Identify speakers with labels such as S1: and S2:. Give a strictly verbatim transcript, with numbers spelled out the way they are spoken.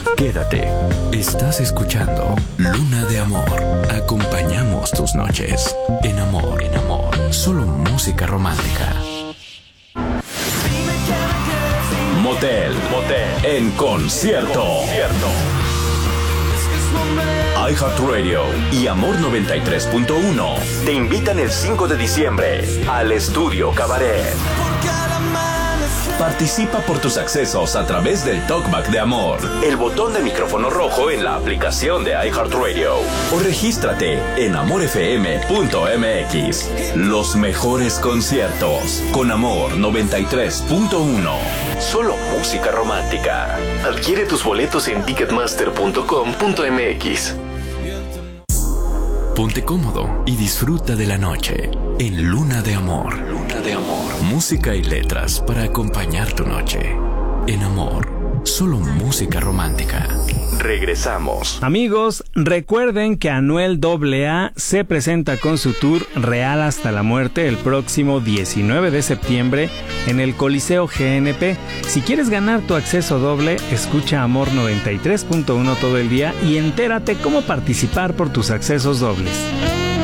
S1: Quédate. Estás escuchando Luna de Amor. Acompañamos tus noches. En amor, en amor. Solo música romántica. Motel, Motel, en concierto. iHeartRadio y Amor noventa y tres punto uno te invitan el cinco de diciembre al Estudio Cabaret. Participa por tus accesos a través del Talkback de Amor, el botón de micrófono rojo en la aplicación de iHeartRadio, o regístrate en amor f m punto m x. Los mejores conciertos con Amor noventa y tres punto uno. Solo música romántica. Adquiere tus boletos en ticketmaster punto com punto m x. Ponte cómodo y disfruta de la noche en Luna de Amor. Luna de Amor. Música y letras para acompañar tu noche. En Amor, solo música romántica. Regresamos.
S2: Amigos, recuerden que Anuel A A se presenta con su tour Real hasta la Muerte el próximo diecinueve de septiembre en el Coliseo G N P. Si quieres ganar tu acceso doble, escucha Amor noventa y tres punto uno todo el día y entérate cómo participar por tus accesos dobles.